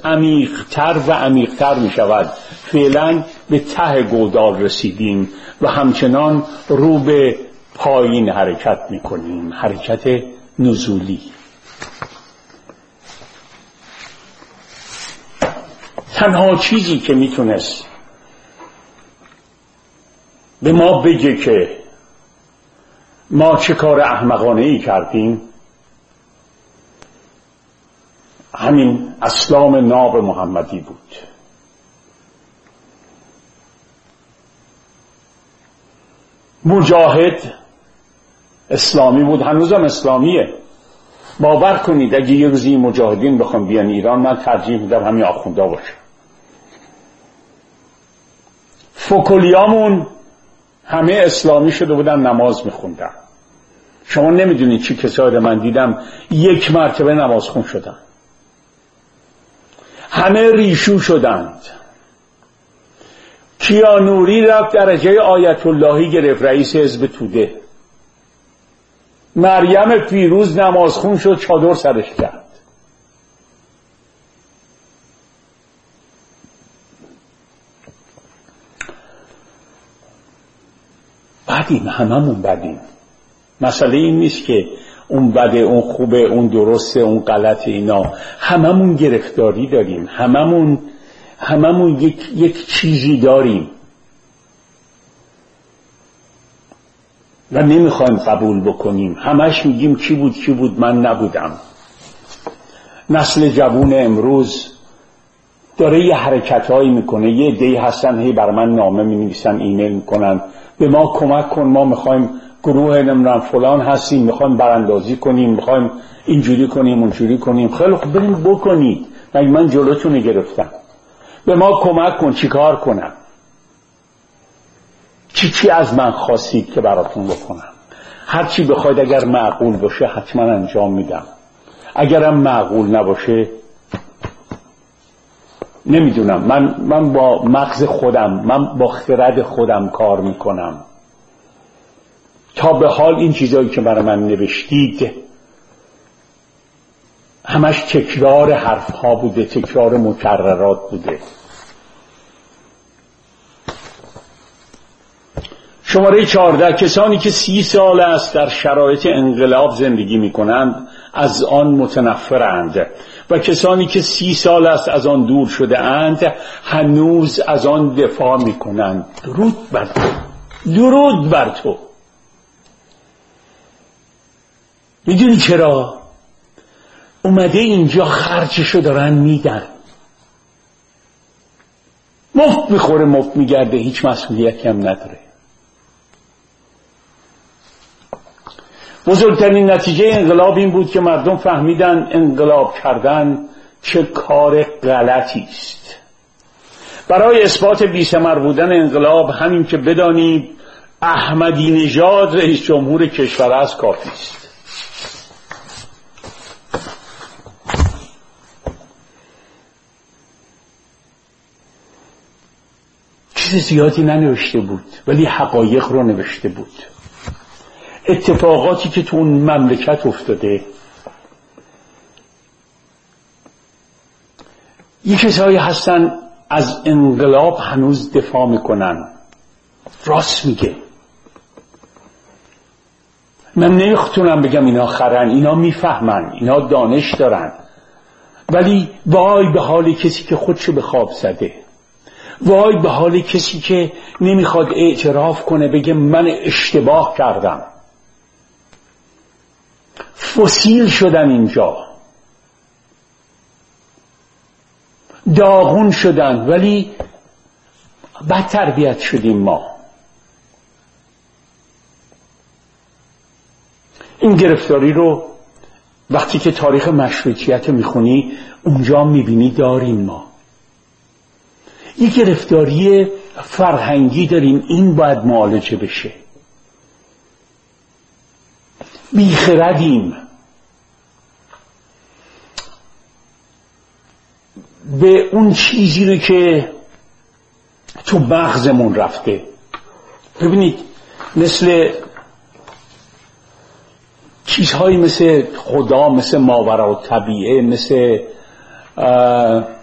عمیق‌تر و عمیق‌تر می شود. فعلا به ته گودال رسیدیم و همچنان رو به پایین حرکت می کنیم، حرکت نزولی. تنها چیزی که می تونست به ما بگه که ما چه کار احمقانه‌ای کردیم، همین اسلام ناب محمدی بود. مجاهد اسلامی بود، هنوزم اسلامیه. باور کنید اگه یه روزی مجاهدین بخوام بیان ایران، من ترجیح میدم همین آخوندا باشه. فکلیامون همه اسلامی شده بودن، نماز میخوندن. شما نمیدونید چی کسایی من دیدم یک مرتبه نماز خون شدن. همه ریشو شدند. کیانوری رفت درجه آیت اللهی گرفت، رئیس حزب توده. مریم فیروز نمازخون شد، چادر سرش کرد. بدیم، هممون بدیم. مسئله این نیست که اون بده، اون خوبه، اون درسته، اون غلطه. اینا هممون گرفتاری داریم، هممون یک چیزی داریم و نمیخوایم قبول بکنیم. همش میگیم کی بود، من نبودم. نسل جوون امروز داره یه حرکتهایی میکنه. یه عده‌ای هستن هی بر من نامه مینویسن، ایمیل میکنن، به ما کمک کن، ما میخوایم گروه نمیدونم فلان هستیم، میخوایم براندازی کنیم، میخوایم اینجوری کنیم اونجوری کنیم. خیلی خوب، بریم بکنید، مگه من جلوتون گرفتم؟ به ما کمک کن، چی کار کنم؟ چی از من خواستید که براتون بکنم؟ هر چی بخواید اگر معقول باشه حتما انجام میدم. اگرم معقول نباشه نمیدونم. من با مغز خودم، من با خرد خودم کار میکنم. تا به حال این چیزایی که برای من نوشتید همش تکرار حرفها بوده، تکرار مکررات بوده. شماره 14. کسانی که 30 سال است در شرایط انقلاب زندگی می کنند از آن متنفرند و کسانی که 30 سال است از آن دور شده اند هنوز از آن دفاع می کنند. درود بر تو، درود بر تو. میدونی چرا؟ اومده اینجا خرجشو دارن میدن، مفت میخوره مفت میگرده، هیچ مسئولیتی هم نداره. بزرگترین نتیجه انقلاب این بود که مردم فهمیدن انقلاب کردن چه کار غلطی است. برای اثبات بی‌ثمر بودن انقلاب همین که بدانید احمدی نژاد رئیس جمهور کشور است کافی است. چیز زیادی ننوشته بود ولی حقایق رو نوشته بود. اتفاقاتی که تو اون مملکت افتاده. یک کسایی هستن از انقلاب هنوز دفاع میکنن. راست میگه. من نمیخوام بگم اینا خرن، اینا میفهمن، اینا دانش دارن، ولی وای به حال کسی که خودشو به خواب زده، وای به حال کسی که نمیخواد اعتراف کنه، بگه من اشتباه کردم. فسیل شدن اینجا، داغون شدن، ولی بد تربیت شدیم ما. این گرفتاری رو وقتی که تاریخ مشروطیت میخونی اونجا میبینی داریم ما. یک گرفتاری فرهنگی داریم، این باید معالجه بشه. بیخردیم، به اون چیزی رو که تو مغزمون رفته. ببینید مثل چیزهایی مثل خدا، مثل ماورا و طبیعه، مثل